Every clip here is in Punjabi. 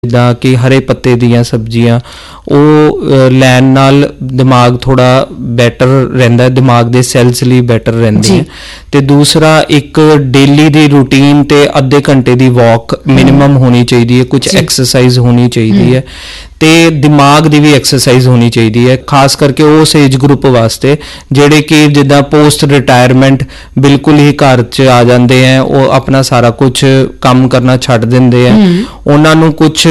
ਜਿੱਦਾਂ ਕਿ ਹਰੇ ਪੱਤੇ ਦੀਆਂ ਸਬਜ਼ੀਆਂ ਉਹ ਲੈਣ ਨਾਲ ਦਿਮਾਗ ਥੋੜ੍ਹਾ ਬੈਟਰ ਰਹਿੰਦਾ, ਦਿਮਾਗ ਦੇ ਸੈਲਸ ਲਈ ਬੈਟਰ ਰਹਿੰਦੇ ਹੈ। ਅਤੇ ਦੂਸਰਾ ਇੱਕ ਡੇਲੀ ਦੀ ਰੂਟੀਨ 'ਤੇ ਅੱਧੇ ਘੰਟੇ ਦੀ ਵਾਕ ਮਿਨੀਮਮ ਹੋਣੀ ਚਾਹੀਦੀ ਹੈ, ਕੁਛ ਐਕਸਰਸਾਈਜ਼ ਹੋਣੀ ਚਾਹੀਦੀ ਹੈ ਅਤੇ ਦਿਮਾਗ ਦੀ ਵੀ ਐਕਸਰਸਾਈਜ਼ ਹੋਣੀ ਚਾਹੀਦੀ ਹੈ, ਖਾਸ ਕਰਕੇ ਉਸ ਏਜ ਗਰੁੱਪ ਵਾਸਤੇ ਜਿਹੜੇ ਕਿ ਜਿੱਦਾਂ ਪੋਸਟ ਰਿਟਾਇਰਮੈਂਟ ਬਿਲਕੁਲ ਹੀ ਘਰ 'ਚ ਆ ਜਾਂਦੇ ਹੈ, ਉਹ ਆਪਣਾ ਸਾਰਾ ਕੁਛ ਕੰਮ ਕਰਨਾ ਛੱਡ ਦਿੰਦੇ ਹੈ। ਉਹਨਾਂ ਨੂੰ ਕੁਛ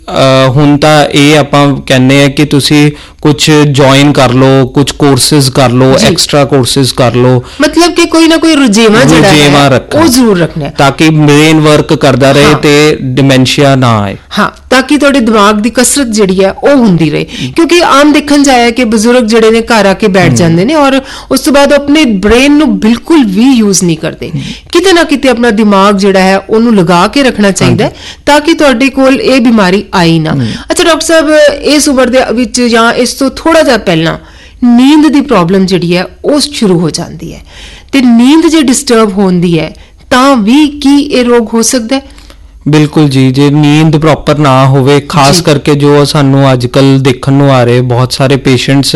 ਹੁਣ ਤਾਂ ਇਹ ਆਪਾਂ ਕਹਿੰਦੇ ਹਾਂ ਕਿ ਤੁਸੀਂ ਕੁਛ ਜੁਆਇਨ ਕਰ ਲਓ, ਕੁਛ ਕੋਰਸਿਸ ਕਰ ਲਓ, ਐਕਸਟਰਾ ਕੋਰਸਿਸ ਕਰ ਲਓ, ਮਤਲਬ ਕਿ ਕੋਈ ਨਾ ਕੋਈ ਰੁਝੇਵਾਂ ਰੱਖੋ, ਉਹ ਜ਼ਰੂਰ ਰੱਖਣਾ ਤਾਂ ਕਿ ਬ੍ਰੇਨ ਵਰਕ ਕਰਦਾ ਰਹੇ ਤੇ ਡਿਮੈਂਸ਼ੀਆ ਨਾ ਆਏ। ਹਾਂ, ਤਾਂ ਕਿ ਤੁਹਾਡੇ ਦਿਮਾਗ ਦੀ ਕਸਰਤ ਜਿਹੜੀ ਹੈ ਉਹ ਹੁੰਦੀ ਰਹੇ, ਕਿਉਂਕਿ ਆਮ ਦੇਖਣ 'ਚ ਆਇਆ ਕਿ ਬਜ਼ੁਰਗ ਜਿਹੜੇ ਨੇ ਘਰ ਆ ਕੇ ਬੈਠ ਜਾਂਦੇ ਨੇ ਔਰ ਉਸ ਤੋਂ ਬਾਅਦ ਆਪਣੇ ਬ੍ਰੇਨ ਨੂੰ ਬਿਲਕੁਲ ਵੀ ਯੂਜ਼ ਨਹੀਂ ਕਰਦੇ। ਕਿਤੇ ਨਾ ਕਿਤੇ ਆਪਣਾ ਦਿਮਾਗ ਜਿਹੜਾ ਹੈ ਉਹਨੂੰ ਲਗਾ ਕੇ ਰੱਖਣਾ ਚਾਹੀਦਾ ਤਾਂ ਕਿ ਤੁਹਾਡੇ ਕੋਲ ਇਹ ਬਿਮਾਰੀ ਆਈ ਨਾ। ਅੱਛਾ ਡਾਕਟਰ ਸਾਹਿਬ, ਇਸ ਉਮਰ ਦੇ ਵਿੱਚ ਜਾਂ ਇਸ ਤੋਂ ਥੋੜਾ ਜਿਹਾ ਪਹਿਲਾਂ ਨੀਂਦ ਦੀ ਪ੍ਰੋਬਲਮ ਜਿਹੜੀ ਹੈ ਉਹ ਸ਼ੁਰੂ ਹੋ ਜਾਂਦੀ ਹੈ, ਤੇ ਨੀਂਦ ਜੇ ਡਿਸਟਰਬ ਹੁੰਦੀ ਹੈ ਤਾਂ ਵੀ ਕੀ ਇਹ ਰੋਗ ਹੋ ਸਕਦਾ ਹੈ? ਬਿਲਕੁਲ ਜੀ, ਜੇ ਨੀਂਦ ਪ੍ਰੋਪਰ ਨਾ ਹੋਵੇ, ਖਾਸ ਕਰਕੇ ਜੋ ਸਾਨੂੰ ਅੱਜ ਕੱਲ੍ਹ ਦੇਖਣ ਨੂੰ ਆ ਰਹੇ ਬਹੁਤ ਸਾਰੇ ਪੇਸ਼ੈਂਟਸ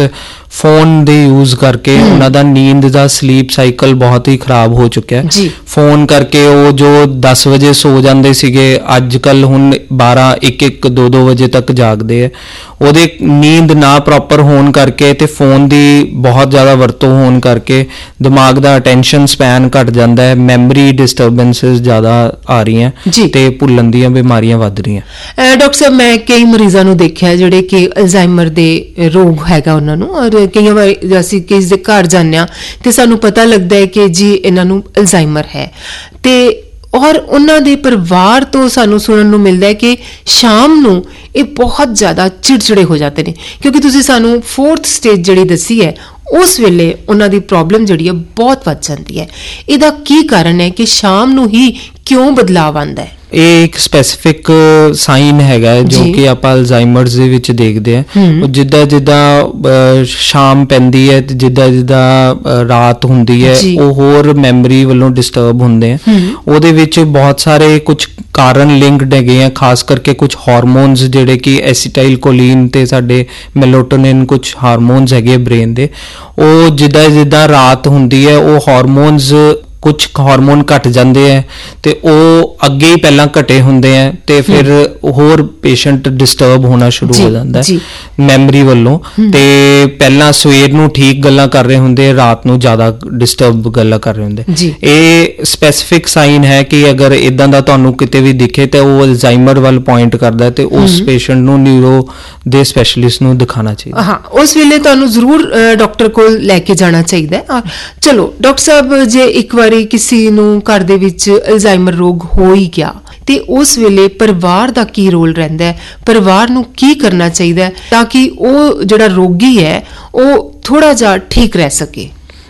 ਫੋਨ ਦੇ ਯੂਜ਼ ਕਰਕੇ ਉਹਨਾਂ ਦਾ ਨੀਂਦ ਦਾ ਸਲੀਪ ਸਾਈਕਲ ਬਹੁਤ ਹੀ ਖਰਾਬ ਹੋ ਚੁੱਕਿਆ ਹੈ। ਫੋਨ ਕਰਕੇ ਉਹ ਜੋ 10 ਵਜੇ ਸੋ ਜਾਂਦੇ ਸੀਗੇ, ਅੱਜ ਕੱਲ੍ਹ ਹੁਣ 12, 1, 2 ਵਜੇ ਤੱਕ ਜਾਗਦੇ ਹੈ। ਉਹਦੇ ਨੀਂਦ ਨਾ ਪ੍ਰੋਪਰ ਹੋਣ ਕਰਕੇ ਤੇ ਫੋਨ ਦੀ ਬਹੁਤ ਜ਼ਿਆਦਾ ਵਰਤੋਂ ਹੋਣ ਕਰਕੇ ਦਿਮਾਗ ਦਾ ਅਟੈਂਸ਼ਨ ਸਪੈਨ ਘੱਟ ਜਾਂਦਾ ਹੈ, ਮੈਮਰੀ ਡਿਸਟਰਬੈਂਸਿਸ ਜ਼ਿਆਦਾ ਆ ਰਹੀਆਂ ਤੇ ਭੁੱਲਣ ਦੀਆਂ ਬਿਮਾਰੀਆਂ ਵੱਧ ਰਹੀਆਂ। ਡਾਕਟਰ ਸਾਹਿਬ, ਮੈਂ ਕਈ ਮਰੀਜ਼ਾਂ ਨੂੰ ਦੇਖਿਆ ਜਿਹੜੇ ਕਿ ਅਲਜ਼ਾਈਮਰ ਦੇ ਰੋਗ ਹੈਗਾ ਉਹਨਾਂ ਨੂੰ, ਔਰ ਕਈਆਂ ਵਾਰ ਅਸੀਂ ਕਿਸੇ ਦੇ ਘਰ ਜਾਂਦੇ ਹਾਂ ਤੇ ਸਾਨੂੰ ਪਤਾ ਲੱਗਦਾ ਹੈ ਕਿ ਜੀ ਇਹਨਾਂ ਨੂੰ ਅਲਜ਼ਾਈਮਰ ਹੈ, ਤੇ ਔਰ ਉਹਨਾਂ ਦੇ ਪਰਿਵਾਰ ਤੋਂ ਸਾਨੂੰ ਸੁਣਨ ਨੂੰ ਮਿਲਦਾ ਹੈ ਕਿ ਸ਼ਾਮ ਨੂੰ ਇਹ ਬਹੁਤ ਜ਼ਿਆਦਾ ਚਿੜਚਿੜੇ ਹੋ ਜਾਂਦੇ ਨੇ, ਕਿਉਂਕਿ ਤੁਸੀਂ ਸਾਨੂੰ 4th ਸਟੇਜ ਜਿਹੜੀ ਦੱਸੀ ਹੈ ਉਸ ਵੇਲੇ ਉਹਨਾਂ ਦੀ ਪ੍ਰੋਬਲਮ ਜਿਹੜੀ ਹੈ ਬਹੁਤ ਵੱਧ ਜਾਂਦੀ ਹੈ। ਇਹਦਾ ਕੀ ਕਾਰਨ ਹੈ ਕਿ ਸ਼ਾਮ ਨੂੰ ਹੀ ਕਿਉਂ ਬਦਲਾਵ ਆਉਂਦਾ ਹੈ? ਇਹ ਇੱਕ ਸਪੈਸੀਫਿਕ ਸਾਈਨ ਹੈਗਾ ਜੋ ਕਿ ਆਪਾਂ ਅਲਜ਼ਾਈਮਰਸ ਦੇ ਵਿੱਚ ਦੇਖਦੇ ਹਾਂ। ਉਹ ਜਿੱਦਾਂ ਜਿੱਦਾਂ ਸ਼ਾਮ ਪੈਂਦੀ ਹੈ ਤੇ ਜਿੱਦਾਂ ਜਿੱਦਾਂ ਰਾਤ ਹੁੰਦੀ ਹੈ ਉਹ ਹੋਰ ਮੈਮਰੀ ਵੱਲੋਂ ਡਿਸਟਰਬ ਹੁੰਦੇ ਆ। ਉਹਦੇ ਵਿੱਚ ਬਹੁਤ ਸਾਰੇ ਕੁਝ ਕਾਰਨ ਲਿੰਕਡ ਹੈਗੇ ਆ, ਖਾਸ ਕਰਕੇ ਕੁਝ ਹਾਰਮੋਨਸ ਜਿਹੜੇ ਕਿ ਐਸੀਟਾਈਲ ਕੋਲੀਨ ਤੇ ਸਾਡੇ ਮੈਲਾਟੋਨਿਨ ਕੁਝ ਹਾਰਮੋਨਸ ਹੈਗੇ ਬ੍ਰੇਨ ਦੇ, ਉਹ ਜਿੱਦਾਂ ਜਿੱਦਾਂ ਰਾਤ ਹੁੰਦੀ ਹੈ ਉਹ ਹਾਰਮੋਨਸ ਕੁਛ ਹਾਰਮੋਨ ਘਟ ਜਾਂਦੇ ਹੈ ਤੇ ਉਹ ਅੱਗੇ ਹੀ ਪਹਿਲਾਂ ਘਟੇ ਹੁੰਦੇ ਹੈ ਤੇ ਫਿਰ ਹੋਰ ਪੇਸ਼ੈਂਟ ਡਿਸਟਰਬ ਹੋਣਾ ਸ਼ੁਰੂ ਹੋ ਜਾਂਦਾ ਹੈ ਮੈਮਰੀ ਵੱਲੋਂ, ਤੇ ਪਹਿਲਾਂ ਸਵੇਰ ਨੂੰ ਠੀਕ ਗੱਲਾਂ ਕਰ ਰਹੇ ਹੁੰਦੇ, ਰਾਤ ਨੂੰ ਜ਼ਿਆਦਾ ਡਿਸਟਰਬ ਗੱਲਾਂ ਕਰ ਰਹੇ ਹੁੰਦੇ। ਇਹ ਸਪੈਸੀਫਿਕ ਸਾਈਨ ਹੈ ਕਿ ਅਗਰ ਇਦਾਂ ਦਾ ਤੁਹਾਨੂੰ ਕਿਤੇ ਵੀ ਦਿਖੇ ਤੇ ਉਹ ਅਲਜ਼ਾਈਮਰ ਵੱਲ ਪੁਆਇੰਟ ਕਰਦਾ ਤੇ ਉਸ ਪੇਸ਼ੈਂਟ ਨੂੰ ਨਿਊਰੋ ਦੇ ਸਪੈਸ਼ਲਿਸਟ ਨੂੰ ਦਿਖਾਣਾ ਚਾਹੀਦਾ। ਹਾਂ, ਉਸ ਵੇਲੇ ਤੁਹਾਨੂੰ ਜ਼ਰੂਰ ਡਾਕਟਰ ਕੋਲ ਲੈ ਕੇ ਜਾਣਾ ਚਾਹੀਦਾ ਹੈ। ਚਲੋ ਡਾਕਟਰ ਸਾਹਿਬ, ਜੇ ਇੱਕ ਵਾਰੀ ਕਿਸੇ ਨੂੰ ਘਰ ਦੇ ਵਿੱਚ ਅਲਜ਼ਾਈਮਰ ਰੋਗ ਹੋ ਹੀ ਗਿਆ ਤੇ ਉਸ ਵੇਲੇ ਪਰਿਵਾਰ ਦਾ ਕੀ ਰੋਲ ਰਹਿੰਦਾ ਹੈ? ਪਰਿਵਾਰ ਨੂੰ ਕੀ ਕਰਨਾ ਚਾਹੀਦਾ ਹੈ ਤਾਂ ਕਿ ਉਹ ਜਿਹੜਾ ਰੋਗੀ ਹੈ ਉਹ ਥੋੜਾ ਜਿਹਾ ਠੀਕ ਰਹਿ ਸਕੇ?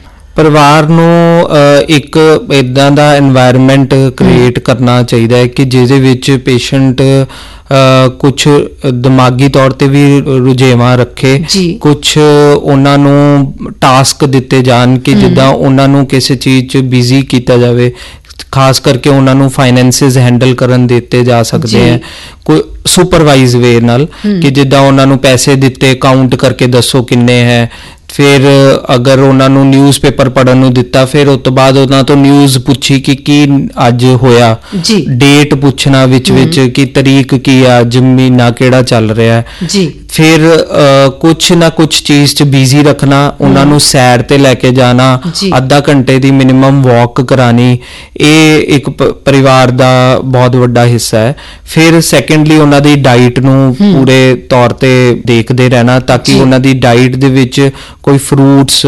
ਪਰਿਵਾਰ ਨੂੰ ਇੱਕ ਇੱਦਾਂ ਦਾ এনवायरमेंट ਕ੍ਰੀਏਟ ਕਰਨਾ ਚਾਹੀਦਾ ਹੈ ਕਿ ਜਿਹਦੇ ਵਿੱਚ ਪੇਸ਼ੈਂਟ ਕੁਛ ਦਿਮਾਗੀ ਤੌਰ ਤੇ ਵੀ ਰੁਝੇਵਾਂ ਰੱਖੇ, ਕੁਛ ਉਹਨਾਂ ਨੂੰ ਟਾਸਕ ਦਿੱਤੇ ਜਾਣ ਕਿ ਜਿੱਦਾਂ ਉਹਨਾਂ ਨੂੰ ਕਿਸੇ ਚੀਜ਼ 'ਚ ਬਿਜ਼ੀ ਕੀਤਾ ਜਾਵੇ, ਖਾਸ ਕਰਕੇ ਉਹਨਾਂ ਨੂੰ ਫਾਈਨੈਂਸਿਸ ਹੈਂਡਲ ਕਰਨ ਦਿੱਤੇ ਜਾ ਸਕਦੇ ਹੈ ਕੋਈ ਸੁਪਰਵਾਈਜ਼ ਵੇ ਨਾਲ, ਕਿ ਜਿੱਦਾਂ ਉਹਨਾਂ ਨੂੰ ਪੈਸੇ ਦਿੱਤੇ, ਕਾਊਂਟ ਕਰਕੇ ਦੱਸੋ ਕਿੰਨੇ ਹੈ। ਫਿਰ ਅਗਰ ਉਹਨਾਂ ਨੂੰ ਨਿਊਜ਼ਪੇਪਰ ਪੜ੍ਹਨ ਨੂੰ ਦਿੱਤਾ, ਫਿਰ ਉਸ ਤੋਂ ਬਾਅਦ ਉਹਨਾਂ ਤੋਂ ਨਿਊਜ਼ ਪੁੱਛੀ ਕਿ ਕੀ ਅੱਜ ਹੋਇਆ, ਡੇਟ ਪੁੱਛਣਾ ਵਿੱਚ ਕਿ ਤਰੀਕ ਕੀ ਆ, ਅੱਜ ਮਹੀਨਾ ਕਿਹੜਾ ਚੱਲ ਰਿਹਾ ਹੈ। ਫਿਰ ਕੁਛ ਨਾ ਕੁਛ ਚੀਜ਼ 'ਚ ਬਿਜ਼ੀ ਰੱਖਣਾ, ਉਹਨਾਂ ਨੂੰ ਸੈਰ ਤੇ ਲੈ ਕੇ ਜਾਣਾ, ਅੱਧਾ ਘੰਟੇ ਦੀ ਮਿਨੀਮਮ ਵਾਕ ਕਰਾਣੀ, ਇਹ ਇੱਕ ਪਰਿਵਾਰ ਦਾ ਬਹੁਤ ਵੱਡਾ ਹਿੱਸਾ ਹੈ। ਫਿਰ ਸੈਕੰਡਲੀ ਉਹਨਾਂ ਦੀ ਡਾਈਟ ਨੂੰ ਪੂਰੇ ਤੌਰ ਤੇ ਦੇਖਦੇ ਰਹਿਣਾ ਤਾਂ ਕਿ ਉਹਨਾਂ ਦੀ ਡਾਈਟ ਦੇ ਵਿੱਚ ਕੋਈ ਫਰੂਟਸ,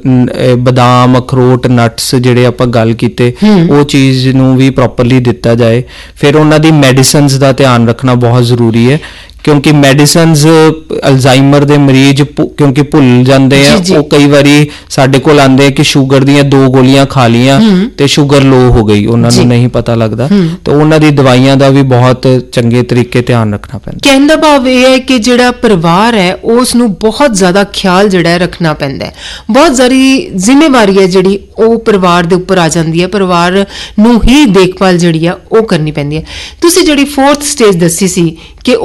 ਬਦਾਮ, ਅਖਰੋਟ, ਨਟਸ ਜਿਹੜੇ ਆਪਾਂ ਗੱਲ ਕੀਤੇ ਉਹ ਚੀਜ਼ ਨੂੰ ਵੀ ਪ੍ਰੋਪਰਲੀ ਦਿੱਤਾ ਜਾਏ। ਫਿਰ ਉਹਨਾਂ ਦੀ ਮੈਡੀਸਨਸ ਦਾ ਧਿਆਨ ਰੱਖਣਾ ਬਹੁਤ ਜ਼ਰੂਰੀ ਹੈ, ਕਿਉਂਕਿ ਮੈਡੀਸਨਸ ਅਲਜ਼ਾਈਮਰ ਦੇ ਮਰੀਜ਼ ਕਿਉਂਕਿ ਭੁੱਲ ਜਾਂਦੇ ਆ, ਉਹ ਕਈ ਵਾਰੀ ਸਾਡੇ ਕੋਲ ਆਉਂਦੇ ਆ ਕਿ ਸ਼ੂਗਰ ਦੀਆਂ 2 ਗੋਲੀਆਂ ਖਾ ਲੀਆਂ ਤੇ ਸ਼ੂਗਰ ਲੋ ਹੋ ਗਈ, ਉਹਨਾਂ ਨੂੰ ਨਹੀਂ ਪਤਾ ਲੱਗਦਾ, ਤੇ ਉਹਨਾਂ ਦੀ ਦਵਾਈਆਂ ਦਾ ਵੀ ਬਹੁਤ ਚੰਗੇ ਤਰੀਕੇ ਧਿਆਨ ਰੱਖਣਾ ਪੈਂਦਾ। ਕਹਿਣ ਦਾ ਭਾਵ ਇਹ ਹੈ ਕਿ ਜਿਹੜਾ ਪਰਿਵਾਰ ਹੈ ਉਸ ਨੂੰ ਬਹੁਤ ਜ਼ਿਆਦਾ ਖਿਆਲ ਜਿਹੜਾ ਰੱਖਣਾ ਪੈਂਦਾ ਹੈ, ਬਹੁਤ ਸਾਰੀ ਜ਼ਿੰਮੇਵਾਰੀ ਹੈ ਜਿਹੜੀ ਉਹ ਪਰਿਵਾਰ ਦੇ ਉੱਪਰ ਆ ਜਾਂਦੀ ਹੈ, ਪਰਿਵਾਰ ਨੂੰ ਹੀ ਦੇਖਭਾਲ ਜਿਹੜੀ ਆ ਉਹ ਕਰਨੀ ਪੈਂਦੀ ਹੈ। ਤੁਸੀਂ ਜਿਹੜੀ 4th ਸਟੇਜ ਦੱਸੀ ਸੀ ਕਿ